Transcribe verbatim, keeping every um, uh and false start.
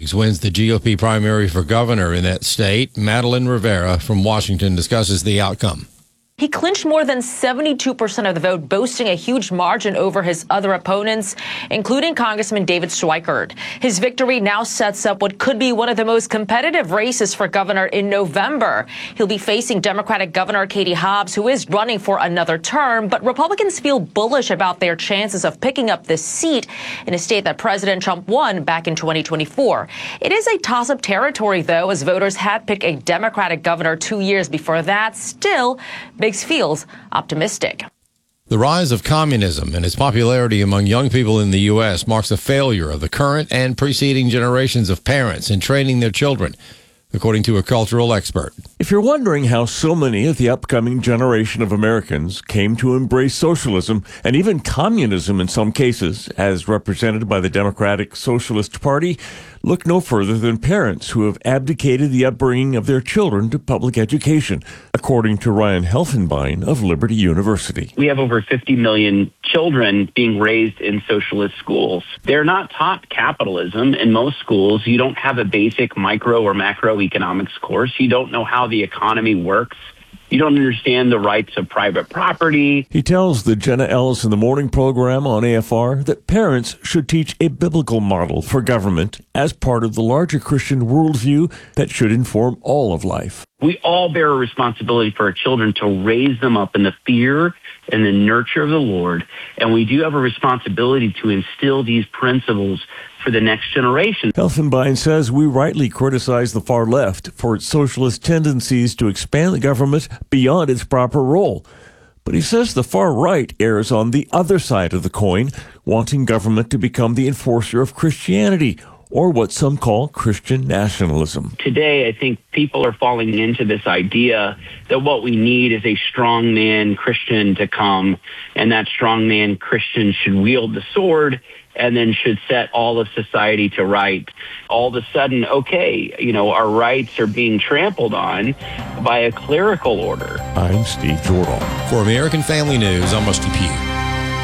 Biggs wins the G O P primary for governor in that state. Madeline Rivera from Washington discusses the outcome. He clinched more than seventy-two percent of the vote, boasting a huge margin over his other opponents, including Congressman David Schweikert. His victory now sets up what could be one of the most competitive races for governor in November. He'll be facing Democratic Governor Katie Hobbs, who is running for another term, but Republicans feel bullish about their chances of picking up this seat in a state that President Trump won back in twenty twenty-four. It is a toss-up territory, though, as voters had picked a Democratic governor two years before that. Still, Biggs feels optimistic. The rise of communism and its popularity among young people in the U S marks a failure of the current and preceding generations of parents in training their children, according to a cultural expert. If you're wondering how so many of the upcoming generation of Americans came to embrace socialism and even communism in some cases, as represented by the Democratic Socialist Party, look no further than parents who have abdicated the upbringing of their children to public education, according to Ryan Helfenbein of Liberty University. We have over fifty million children being raised in socialist schools. They're not taught capitalism in most schools. You don't have a basic micro or macroeconomics course. You don't know how the economy works. You don't understand the rights of private property. He tells the Jenna Ellis in the Morning program on A F R that parents should teach a biblical model for government as part of the larger Christian worldview that should inform all of life. We all bear a responsibility for our children to raise them up in the fear and the nurture of the Lord. And we do have a responsibility to instill these principles for the next generation. Helfenbein says we rightly criticize the far left for its socialist tendencies to expand the government beyond its proper role. But he says the far right errs on the other side of the coin, wanting government to become the enforcer of Christianity, or what some call Christian nationalism. Today, I think people are falling into this idea that what we need is a strongman Christian to come, and that strongman Christian should wield the sword and then should set all of society to right. All of a sudden, okay, you know, our rights are being trampled on by a clerical order. I'm Steve Jordahl. For American Family News, I'm Rusty Pugh.